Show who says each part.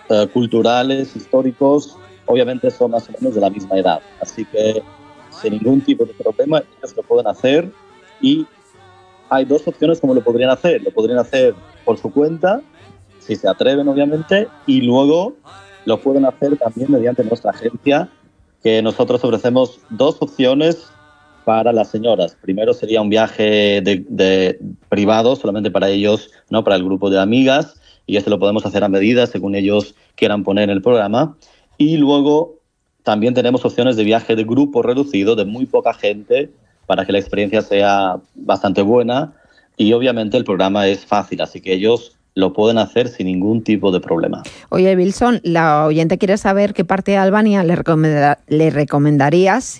Speaker 1: culturales, históricos, obviamente son más o menos de la misma edad. Así que sin ningún tipo de problema ellos lo pueden hacer, y hay dos opciones como lo podrían hacer. Lo podrían hacer por su cuenta, si se atreven obviamente, y luego lo pueden hacer también mediante nuestra agencia, que nosotros ofrecemos dos opciones para las señoras. Primero sería un viaje de privado solamente para ellos, no para el grupo de amigas, y este lo podemos hacer a medida según ellos quieran poner en el programa. Y luego también tenemos opciones de viaje de grupo reducido, de muy poca gente, para que la experiencia sea bastante buena, y obviamente el programa es fácil, así que ellos lo pueden hacer sin ningún tipo de problema.
Speaker 2: Oye, Wilson, la oyente quiere saber qué parte de Albania le recomendarías